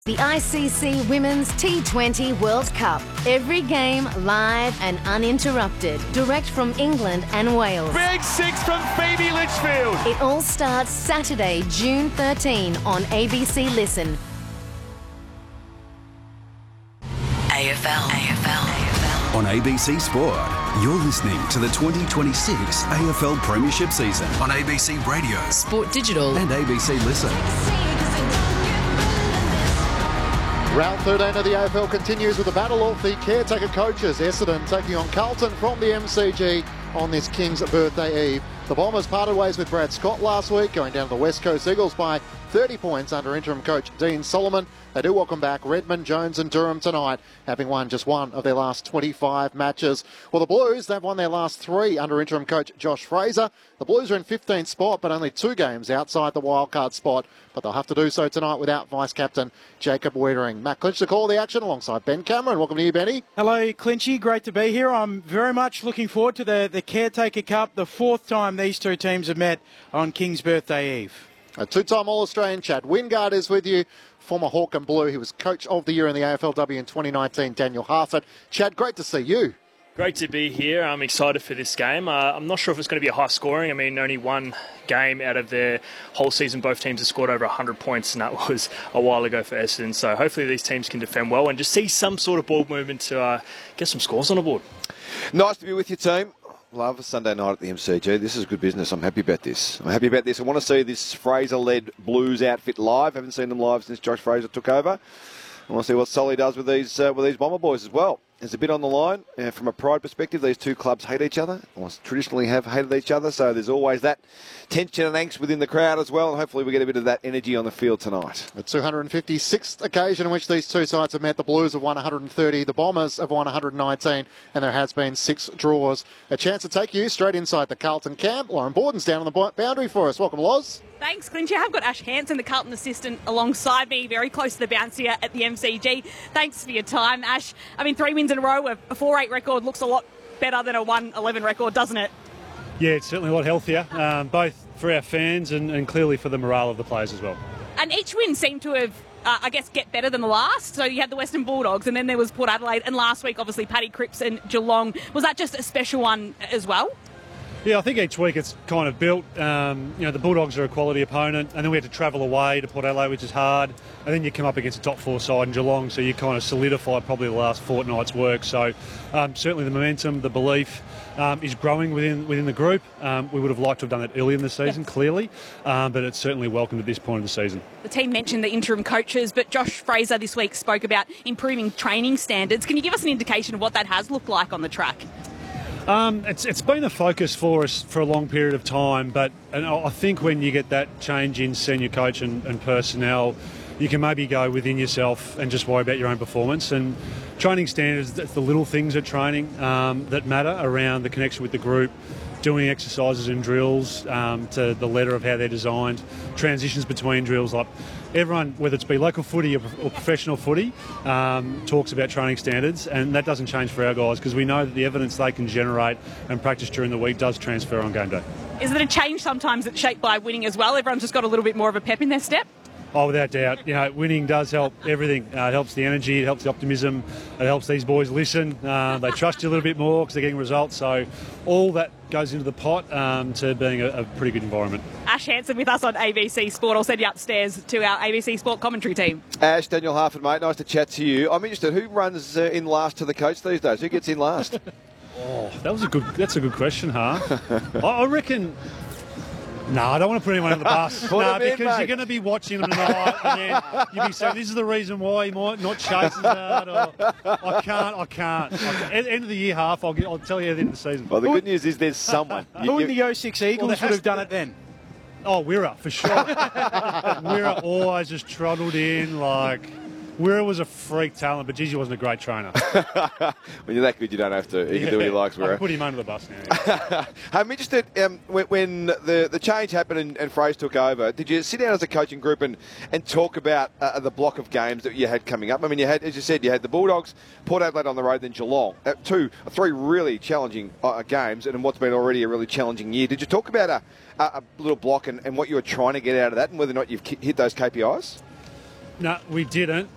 The ICC Women's T20 World Cup. Every game live and uninterrupted. Direct from England and Wales. Big six from Phoebe Litchfield. It all starts Saturday, June 13 on ABC Listen. AFL. On ABC Sport, you're listening to the 2026 AFL Premiership season on ABC Radio, Sport Digital and ABC Listen. Round 13 of the AFL continues with the battle of the caretaker coaches. Essendon taking on Carlton from the MCG on this King's birthday eve. The Bombers parted ways with Brad Scott last week, going down to the West Coast Eagles by 30 points under interim coach Dean Solomon. They do welcome back Redmond, Jones and Durham tonight, having won just one of their last 25 matches. Well, the Blues, they've won their last three under interim coach Josh Fraser. The Blues are in 15th spot, but only 2 games outside the wildcard spot. But they'll have to do so tonight without vice-captain Jacob Wiedering. Matt Clinch to call the action alongside Ben Cameron. Welcome to you, Benny. Hello, Clinchy. Great to be here. I'm very much looking forward to the Caretaker Cup, the 4th time these two teams have met on King's birthday eve. A 2-time All-Australian Chad Wingard is with you. Former Hawk and Blue. He was Coach of the Year in the AFLW in 2019, Daniel Harford. Chad, great to see you. Great to be here. I'm excited for this game. I'm not sure if it's going to be a high scoring. I mean, only one game out of their whole season, both teams have scored over 100 points, and that was a while ago for Essendon. So hopefully these teams can defend well and just see some sort of ball movement to get some scores on the board. Nice to be with your team. Love a Sunday night at the MCG. This is good business. I'm happy about this. I want to see this Fraser-led Blues outfit live. Haven't seen them live since Josh Fraser took over. I want to see what Solly does with these Bomber boys as well. There's a bit on the line. From a pride perspective, these two clubs hate each other, or traditionally have hated each other, so there's always that tension and angst within the crowd as well, and hopefully we get a bit of that energy on the field tonight. The 256th occasion in which these two sides have met. The Blues have won 130, the Bombers have won 119, and there has been 6 draws. A chance to take you straight inside the Carlton camp. Lauren Borden's down on the boundary for us. Welcome, Loz. Thanks, Clinchy. I've got Ash Hansen, the Carlton assistant, alongside me, very close to the bounce here at the MCG. Thanks for your time, Ash. I mean, 3 wins in a row, a 4-8 record looks a lot better than a 1-11 record, doesn't it? Yeah, it's certainly a lot healthier, both for our fans and clearly for the morale of the players as well. And each win seemed to have, get better than the last. So you had the Western Bulldogs, and then there was Port Adelaide, and last week, obviously, Paddy Cripps and Geelong. Was that just a special one as well? Yeah, I think each week it's kind of built. The Bulldogs are a quality opponent, and then we had to travel away to Port Adelaide, which is hard, and then you come up against a top 4 side in Geelong, so you kind of solidify probably the last fortnight's work. So certainly the momentum, the belief is growing within the group. We would have liked to have done that earlier in the season, clearly, but it's certainly welcomed at this point of the season. The team mentioned the interim coaches, but Josh Fraser this week spoke about improving training standards. Can you give us an indication of what that has looked like on the track? It's been a focus for us for a long period of time, and I think when you get that change in senior coach and personnel, you can maybe go within yourself and just worry about your own performance. And training standards, that's the little things at training that matter around the connection with the group, doing exercises and drills to the letter of how they're designed, transitions between drills. Like everyone, whether it's be local footy or professional footy, talks about training standards, and that doesn't change for our guys because we know that the evidence they can generate and practice during the week does transfer on game day. Is it a change sometimes that's shaped by winning as well? Everyone's just got a little bit more of a pep in their step? Oh, without doubt. Winning does help everything. It helps the energy, it helps the optimism, it helps these boys listen. They trust you a little bit more because they're getting results. So all that goes into the pot to being a pretty good environment. Ash Hansen with us on ABC Sport. I'll send you upstairs to our ABC Sport commentary team. Ash, Daniel Harford, mate, nice to chat to you. I'm interested, who runs in last to the coach these days? Who gets in last? That's a good question, I reckon... No, I don't want to put anyone on the bus. Because you're going to be watching them tonight, and then you'll be saying, this is the reason why he might not chase as hard. Or, I can't. At the end of the year half, I'll tell you at the end of the season. Well, the good news is there's someone. Who in the 06 Eagles would have done it then? Oh, Wirra, for sure. Wirra always just trundled in like... Wirra was a freak talent, but geez, he wasn't a great trainer. When you're that good, you don't have to. He can do what he likes, Wirra. I'll put him under the bus now. I'm interested, when the change happened and Fraser took over, did you sit down as a coaching group and talk about the block of games that you had coming up? I mean, you had, as you said, you had the Bulldogs, Port Adelaide on the road, then Geelong. 3 really challenging games, and in what's been already a really challenging year. Did you talk about a little block and what you were trying to get out of that and whether or not you've hit those KPIs? No, we didn't.